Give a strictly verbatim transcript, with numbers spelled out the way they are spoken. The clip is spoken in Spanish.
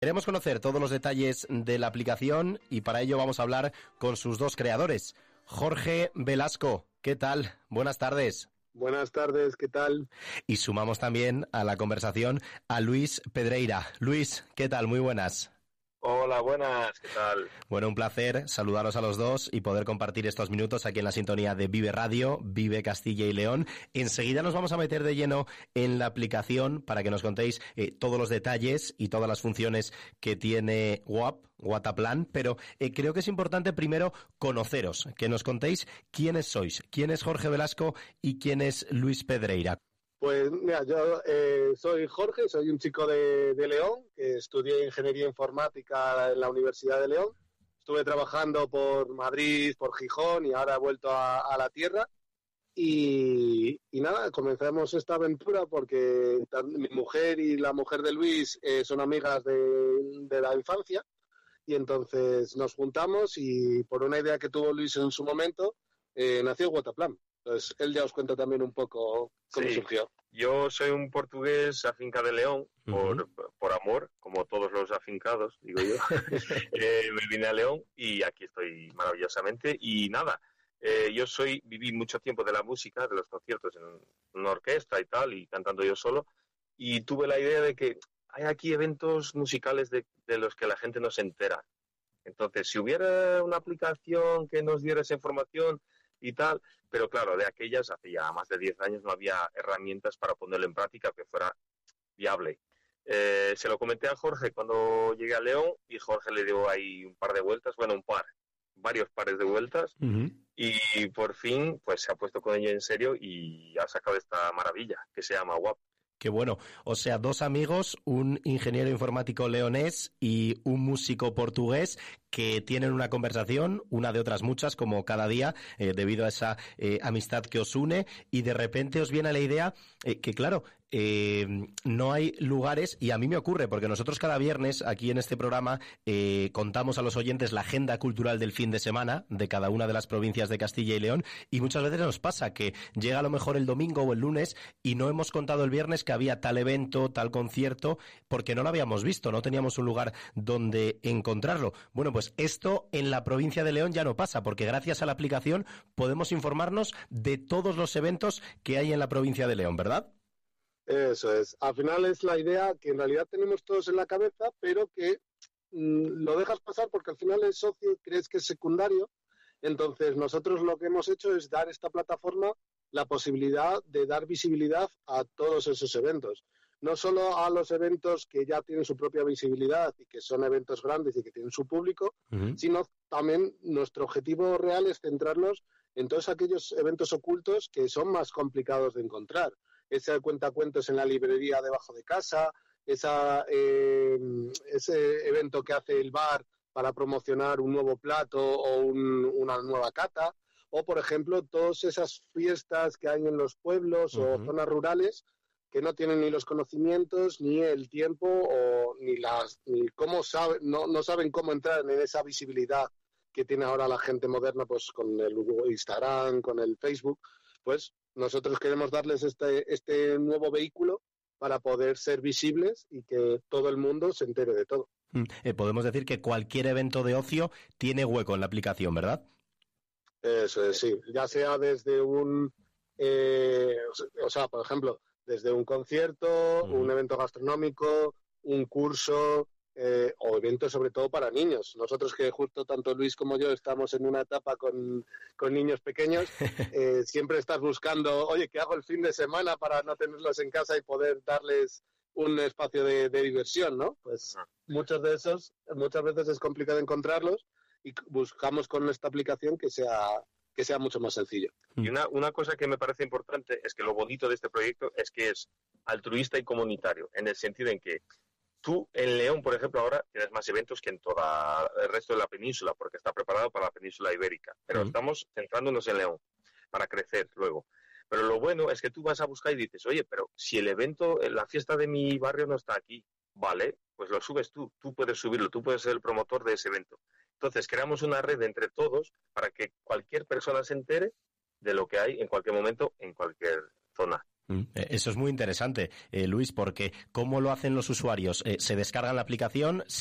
Queremos conocer todos los detalles de la aplicación y para ello vamos a hablar con sus dos creadores. Jorge Velasco, ¿qué tal? Buenas tardes. Buenas tardes, ¿qué tal? Y sumamos también a la conversación a Luis Pedreira. Luis, ¿qué tal? Muy buenas. Hola, buenas, ¿qué tal? Bueno, un placer saludaros a los dos y poder compartir estos minutos aquí en la sintonía de Vive Radio, Vive Castilla y León. Enseguida nos vamos a meter de lleno en la aplicación para que nos contéis eh, todos los detalles y todas las funciones que tiene W A P, Whataplan, pero eh, creo que es importante primero conoceros, que nos contéis quiénes sois, quién es Jorge Velasco y quién es Luis Pedreira. Pues mira, yo eh, soy Jorge, soy un chico de, de León, que estudié Ingeniería Informática en la Universidad de León. Estuve trabajando por Madrid, por Gijón y ahora he vuelto a, a la tierra. Y, y nada, comenzamos esta aventura porque mi mujer y la mujer de Luis eh, son amigas de, de la infancia. Y entonces nos juntamos y por una idea que tuvo Luis en su momento, eh, nació Whataplan. Entonces, él ya os cuenta también un poco cómo sí, surgió. Yo soy un portugués afincado de León, por, Uh-huh. por amor, como todos los afincados, digo yo. eh, me vine a León y aquí estoy maravillosamente. Y nada, eh, yo soy viví mucho tiempo de la música, de los conciertos en una orquesta y tal, y cantando yo solo. Y tuve la idea de que hay aquí eventos musicales de, de los que la gente no se entera. Entonces, si hubiera una aplicación que nos diera esa información y tal, pero claro, de aquellas, hace ya más de diez años, no había herramientas para ponerlo en práctica que fuera viable. Eh, se lo comenté a Jorge cuando llegué a León y Jorge le dio ahí un par de vueltas, bueno, un par, varios pares de vueltas, uh-huh. y por fin pues se ha puesto con ello en serio y ha sacado esta maravilla que se llama W A P. Qué bueno. O sea, dos amigos, un ingeniero informático leonés y un músico portugués que tienen una conversación, una de otras muchas, como cada día, eh, debido a esa eh, amistad que os une, y de repente os viene la idea eh, que, claro, eh, no hay lugares, y a mí me ocurre, porque nosotros cada viernes aquí en este programa eh, contamos a los oyentes la agenda cultural del fin de semana de cada una de las provincias de Castilla y León, y muchas veces nos pasa que llega a lo mejor el domingo o el lunes y no hemos contado el viernes que había tal evento, tal concierto, porque no lo habíamos visto, no teníamos un lugar donde encontrarlo. Bueno, pues esto en la provincia de León ya no pasa, porque gracias a la aplicación podemos informarnos de todos los eventos que hay en la provincia de León, ¿verdad? Eso es. Al final es la idea que en realidad tenemos todos en la cabeza, pero que mmm, lo dejas pasar porque al final el socio crees que es secundario. Entonces nosotros lo que hemos hecho es dar esta plataforma la posibilidad de dar visibilidad a todos esos eventos. No solo a los eventos que ya tienen su propia visibilidad y que son eventos grandes y que tienen su público, uh-huh. sino también nuestro objetivo real es centrarnos en todos aquellos eventos ocultos que son más complicados de encontrar. Ese cuentacuentos en la librería debajo de casa, esa, eh, ese evento que hace el bar para promocionar un nuevo plato o un, una nueva cata, o, por ejemplo, todas esas fiestas que hay en los pueblos uh-huh. o zonas rurales que no tienen ni los conocimientos, ni el tiempo, o ni las ni cómo sabe, no, no saben cómo entrar en esa visibilidad que tiene ahora la gente moderna, pues con el Instagram, con el Facebook. Pues nosotros queremos darles este, este nuevo vehículo para poder ser visibles y que todo el mundo se entere de todo. Eh, podemos decir que cualquier evento de ocio tiene hueco en la aplicación, ¿verdad? Eso es, sí. Ya sea desde un... Eh, o sea, por ejemplo, desde un concierto, uh-huh. un evento gastronómico, un curso eh, o eventos sobre todo para niños. Nosotros que justo tanto Luis como yo estamos en una etapa con, con niños pequeños, eh, siempre estás buscando, oye, ¿qué hago el fin de semana para no tenerlos en casa y poder darles un espacio de, de diversión, ¿no? Pues uh-huh. muchos de esos, muchas veces es complicado encontrarlos y buscamos con esta aplicación que sea... que sea mucho más sencillo. Y una, una cosa que me parece importante es que lo bonito de este proyecto es que es altruista y comunitario, en el sentido en que tú en León, por ejemplo, ahora tienes más eventos que en todo el resto de la península, porque está preparado para la península ibérica, pero uh-huh. estamos centrándonos en León para crecer luego. Pero lo bueno es que tú vas a buscar y dices, oye, pero si el evento, la fiesta de mi barrio no está aquí, vale, pues lo subes tú, tú puedes subirlo, tú puedes ser el promotor de ese evento. Entonces, creamos una red entre todos para que cualquier persona se entere de lo que hay en cualquier momento, en cualquier zona. Eso es muy interesante, eh, Luis, porque ¿cómo lo hacen los usuarios? Eh, ¿Se descargan la aplicación?